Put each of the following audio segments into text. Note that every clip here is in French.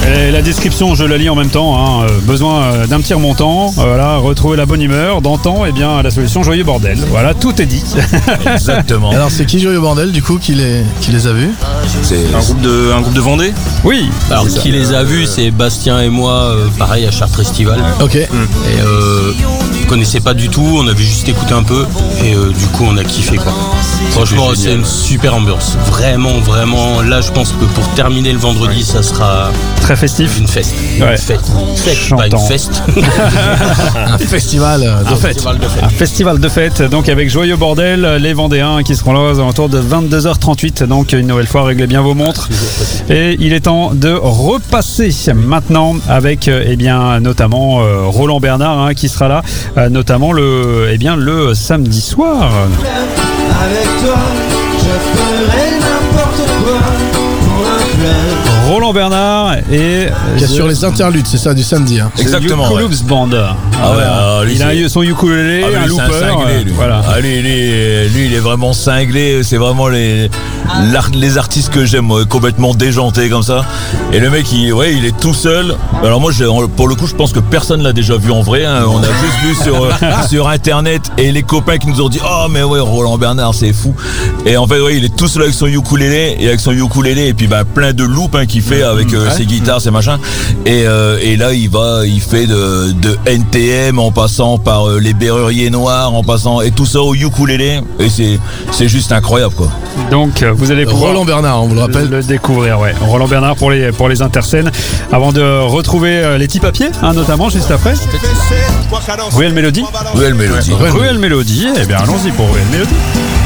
Et la description, je la lis en même temps. Besoin d'un petit remontant. Voilà, retrouver la bonne humeur d'antan. Eh bien, la solution Joyeux Bordel. Voilà, tout est dit. Exactement. Alors, c'est qui Joyeux Bordel, du coup, qui les a vus? C'est Un groupe de Vendée. Oui. Alors, qui les a vus, c'est Bastien et moi, pareil, à Chartres Festival. Ok. Et on connaissait pas du tout, on avait juste écouté un peu. Et du coup, on a kiffé, quoi. Franchement, c'est une super ambiance. Vraiment, vraiment. Là, je pense que pour terminer le vendredi, ça sera Très festif. une fête. Ouais. Une fête, pas une Chantant. feste. Un festival de fête. Festival de fête. Un festival de fête, donc avec Joyeux Bordel, les Vendéens qui seront là aux alentours de 22h38. Donc une nouvelle fois, réglez bien vos montres. Et il est temps de repasser maintenant avec notamment Roland Bernard qui sera là, notamment le samedi soir. Avec toi, je ferai n'importe quoi pour un club. Roland Bernard et Qui assure les interludes, c'est ça, du samedi. Hein. exactement. The Ukuloops Band. Lui, Il a son ukulélé, un lui, c'est looper. cinglé, lui. Voilà. Lui, il est vraiment cinglé. C'est vraiment les artistes que j'aime, complètement déjantés comme ça. Et le mec, il est tout seul. Alors moi, pour le coup, je pense que personne l'a déjà vu en vrai. Hein. On a juste vu sur Internet et les copains qui nous ont dit « Oh, mais ouais, Roland Bernard, c'est fou ». Et en fait, il est tout seul avec son ukulélé et puis plein de loops qu'il fait avec ses guitares, ses machins. Et là, il fait de NTM en passant par les Berruriers Noirs, et tout ça au ukulélé. Et c'est juste incroyable, quoi. Donc vous allez pouvoir Roland Bernard, on vous le rappelle. le découvrir, ouais. Roland Bernard pour les intercènes. Avant de retrouver les petits papiers, notamment juste après. Ruelle Mélodie. Ruelle Mélodie. Ruelle Mélodie. Eh bien, allons-y pour Ruelle Mélodie.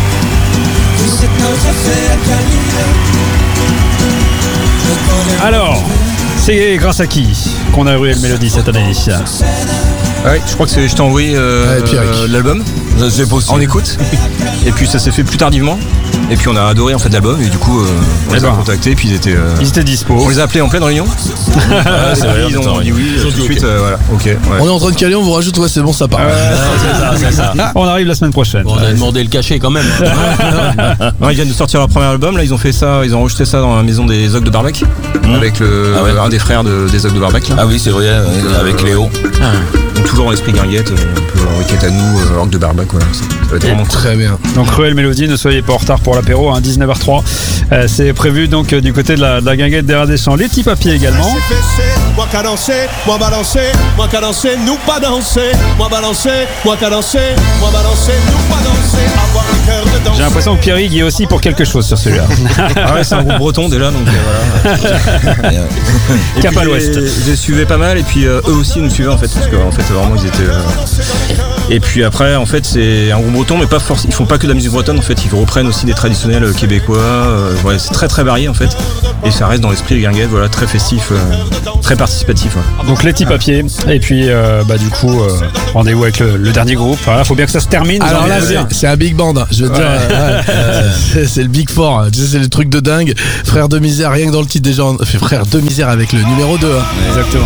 Alors, c'est grâce à qui qu'on a Ruelle Mélodie cette année? Ouais, je crois que je t'ai envoyé l'album. C'est possible. En écoute. Et puis ça s'est fait plus tardivement. Et puis on a adoré en fait l'album. Et du coup, on les a contactés. Puis Ils étaient dispo. on les a appelés en pleine réunion. C'est vrai, Ils ont dit oui tout de suite. Voilà. Ok. Ouais. On est en train de caler, on vous rajoute, ouais, c'est bon, ça part. c'est ça. On arrive la semaine prochaine. Bon, on a demandé le cachet quand même. Non, ils viennent de sortir leur premier album. Là, ils ont fait ça. Ils ont enregistré ça dans la maison des Ogg de Barbec avec un des frères des Ogg de Barbec. Là. Ah oui, c'est vrai, avec Léo. Donc toujours dans l'esprit guinguette, un peu Riquette à nous, Ogg de Barbec. Voilà. Ça va être vraiment cool. Très bien. Donc Ruelle Mélodie, ne soyez pas en retard pour l'apéro, 19h03. C'est prévu donc du côté de la guinguette des Rats des Champs. Les petits papiers également. Moi qu'à danser, moi balancer, moi qu'à danser, nous pas danser, moi balancer, moi qu'à danser, moi balancer, nous pas danser, avoir un cœur de danser. J'ai l'impression que Pierre y est aussi pour quelque chose sur celui-là. Ah ouais, c'est un groupe breton déjà, donc voilà. Et Cap puis, à l'ouest. Je les suivais pas mal, et puis eux aussi nous suivaient en fait, parce que en fait vraiment ils étaient. Et puis après, en fait, c'est un groupe breton, mais pas forcément. Ils font pas que de la musique bretonne, en fait, ils reprennent aussi des traditionnels québécois. Voilà, c'est très très varié en fait, et ça reste dans l'esprit de guinguette, voilà, très festif, très participatif. Ouais. Donc les petits papiers. Et puis du coup, rendez-vous avec le dernier groupe. Voilà, faut bien que ça se termine. Alors là, c'est un big band, je veux dire. C'est le Big Four, tu sais, c'est le truc de dingue. Frère de misère, rien que dans le titre déjà, on fait Frère de misère avec le numéro 2. Exactement.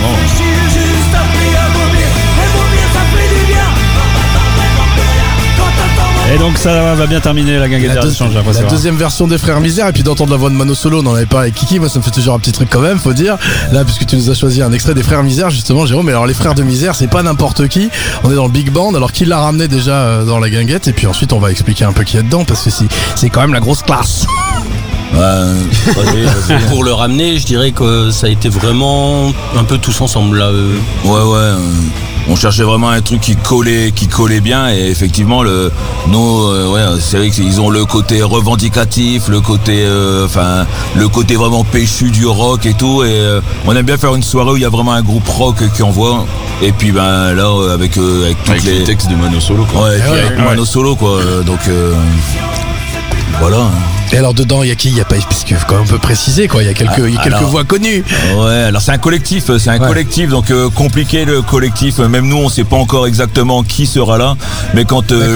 Et donc ça va bien terminer la guinguette des Rats des Champs, j'ai l'impression. La deuxième version des Frères Misère, et puis d'entendre la voix de Mano Solo, on en avait pas avec Kiki, moi ça me fait toujours un petit truc quand même, faut dire. Là, puisque tu nous as choisi un extrait des Frères Misère, justement, Jérôme, mais alors les Frères de Misère, c'est pas n'importe qui. On est dans le Big Band, alors qui l'a ramené déjà dans la guinguette, et puis ensuite on va expliquer un peu qui est dedans, parce que c'est quand même la grosse classe. Pour le ramener, je dirais que ça a été vraiment un peu tous ensemble là. On cherchait vraiment un truc qui collait bien, et effectivement c'est vrai qu'ils ont le côté revendicatif, le côté vraiment péchu du rock et tout, et on aime bien faire une soirée où il y a vraiment un groupe rock qui envoie, et puis là avec les textes de Mano Solo, quoi. Ouais, et puis avec Mano Solo, quoi. Donc voilà. Et alors dedans, il y a qui? Il y a pas, parce que quand même on peut préciser, quoi. Il y a quelques voix connues. Ouais, alors c'est un collectif, donc compliqué le collectif. Même nous, on sait pas encore exactement qui sera là, mais quand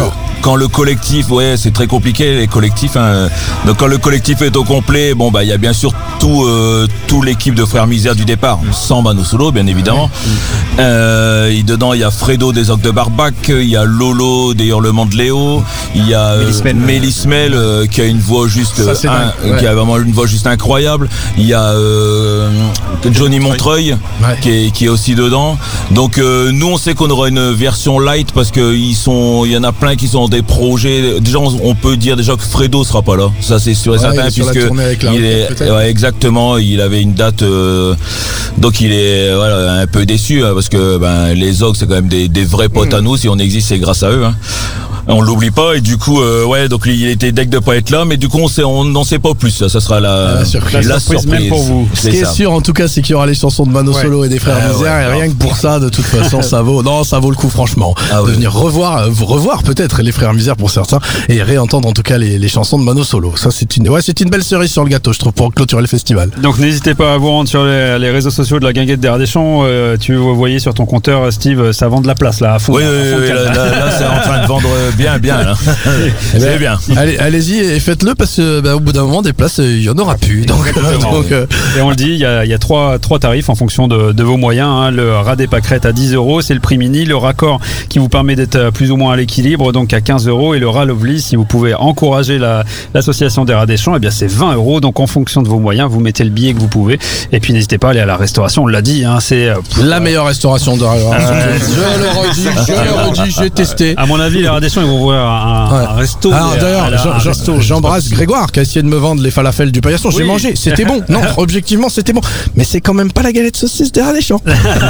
quand le collectif, c'est très compliqué les collectifs. Hein. Donc quand le collectif est au complet, il y a bien sûr tout l'équipe de Frères Misère du départ, sans Mano Solo bien évidemment. Dedans il y a Fredo des Orques de Barbac, il y a Lolo des Hurlements de Léo, il y a Mélismel qui a une voix juste qui a vraiment une voix juste incroyable. Il y a Johnny Montreuil qui est aussi dedans. Donc nous on sait qu'on aura une version light parce que il y en a plein qui sont dans des projets. Déjà on peut dire déjà que Fredo sera pas là. Ça c'est sûr et certain puisque exactement, il avait une date donc il est un peu déçu parce que les Orques c'est quand même des vrais potes à nous. Si on existe c'est grâce à eux. Hein. On l'oublie pas et du coup donc il était deg de pas être là mais du coup on n'en sait pas plus. Ça sera la surprise même pour vous. Ce qui est sûr en tout cas c'est qu'il y aura les chansons de Mano Solo et des Frères Misère et rien que pour ça de toute façon ça vaut le coup franchement de venir revoir peut-être les Frères Misère pour certains et réentendre en tout cas les chansons de Mano Solo. Ça c'est une belle cerise sur le gâteau je trouve pour clôturer le festival. Donc n'hésitez pas à vous rendre sur les réseaux sociaux de la Guinguette des Rats des Champs. Tu voyais sur ton compteur Steve ça vend de la place là à fond. Oui, là c'est en train de vendre bien là. C'est bien. Allez-y et faites-le parce que au bout d'un moment des places il y en aura plus. Donc et on le dit, il y a trois tarifs en fonction de vos moyens. Hein. Le rat des pâquerettes à 10 €, c'est le prix mini. Le raccord qui vous permet d'être plus ou moins à l'équilibre, donc à 15 €. Et le rat Lovely, si vous pouvez encourager l'association des Rats des Champs, c'est 20 €. Donc en fonction de vos moyens, vous mettez le billet que vous pouvez. Et puis n'hésitez pas à aller à la restauration. On l'a dit, hein, c'est la meilleure restauration de je le redis, j'ai testé. À mon avis, les Rats des Champs ils vont ouvrir un resto. Alors d'ailleurs, j'embrasse Grégoire qui a essayé de me vendre les falafels du paillasson. J'ai mangé, c'était bon. Non, objectivement, c'était bon. Mais c'est quand même pas la galette saucisse des Rats des Champs.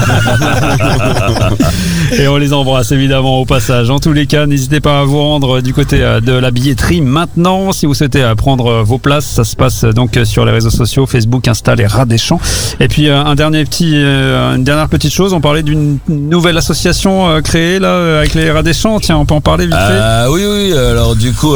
Et on les embrasse évidemment au passage. En tous les cas, n'hésitez pas à vous rendre du côté de la billetterie maintenant. Si vous souhaitez prendre vos places, ça se passe donc sur les réseaux sociaux, Facebook, Insta, les Rats des Champs. Et puis une dernière petite chose, on parlait d'une nouvelle association créée là avec les Rats des Champs. Tiens, on peut en parler vite fait. Oui. Alors du coup,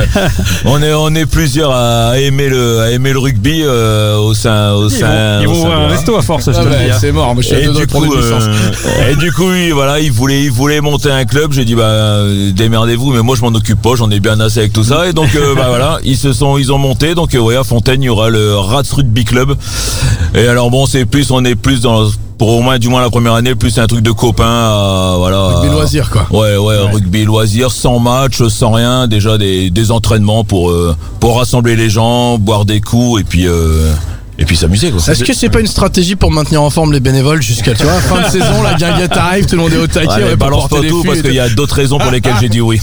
on est plusieurs à aimer le rugby au sein. Ils vont ouvrir un resto à force, je te le dis. C'est mort. Moi, je suis et du coup, ils voulaient monter un club. J'ai dit démerdez-vous, mais moi je m'en occupe pas. J'en ai bien assez avec tout ça. Et donc voilà, ils ont monté. Donc à Fontaine, il y aura le Rats Rugby Club. Et alors on est plus dans pour au moins du moins la première année plus un truc de copains rugby loisir quoi. Ouais, rugby loisir sans match, sans rien, déjà des entraînements pour rassembler les gens, boire des coups et puis s'amuser quoi. Est-ce que c'est pas une stratégie pour maintenir en forme les bénévoles jusqu'à fin de saison, la guinguette arrive, tout le monde est au taquet, on balance pas tout parce qu'il y a d'autres raisons pour lesquelles j'ai dit oui.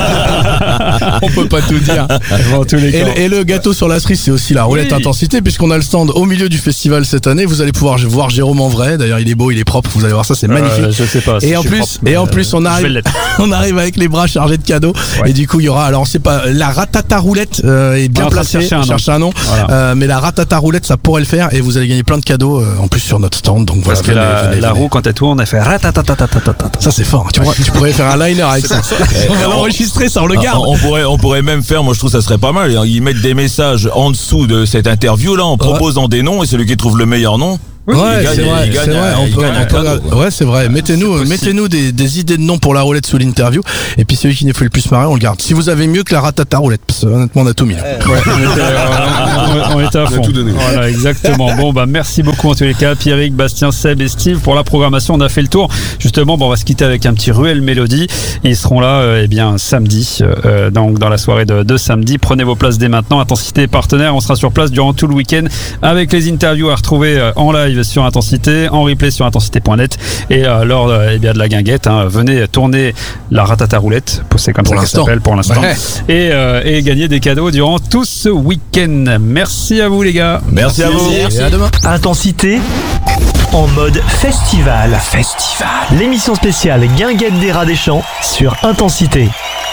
On peut pas tout dire. Et le gâteau sur la cerise, c'est aussi la roulette intensité puisqu'on a le stand au milieu du festival cette année. Vous allez pouvoir voir Jérôme en vrai. D'ailleurs, il est beau, il est propre. Vous allez voir ça, c'est magnifique. Je sais pas. Et en plus, on arrive avec les bras chargés de cadeaux. Ouais. Et du coup, il y aura, alors on sait pas, la ratata roulette est bien placée. Chercher un nom. Voilà. Mais la ratata roulette, ça pourrait le faire et vous allez gagner plein de cadeaux en plus sur notre stand. Donc parce que la roue quand elle tourne, elle fait ratatatatata. Ça c'est fort. Tu pourrais faire un liner avec ça. On va l'enregistrer, ça on le garde. On pourrait même faire, moi je trouve ça serait pas mal. Ils mettent des messages en dessous de cette interview là en proposant des noms et celui qui trouve le meilleur nom. Oui, c'est vrai. Ouais, c'est vrai. Mettez-nous des idées de noms pour la roulette sous l'interview. Et puis celui qui nous fait le plus marrer, on le garde. Si vous avez mieux que la ratata roulette, parce que honnêtement, on a tout mis. On était à fond. Voilà, exactement. Bon, merci beaucoup en tous les cas, Pierrick, Bastien, Seb et Steve pour la programmation. On a fait le tour. Justement, on va se quitter avec un petit Ruelle Mélodie. Ils seront là, samedi, donc dans la soirée de samedi. Prenez vos places dès maintenant. Intensité partenaire. On sera sur place durant tout le week-end avec les interviews à retrouver en live sur Intensité, en replay sur intensité.net et lors de la guinguette, venez tourner la ratata roulette, c'est comme ça qu'elle s'appelle pour l'instant, et gagner des cadeaux durant tout ce week-end. Merci à vous les gars. Merci à vous. Et à demain. Intensité en mode festival. L'émission spéciale Guinguette des Rats des Champs sur Intensité.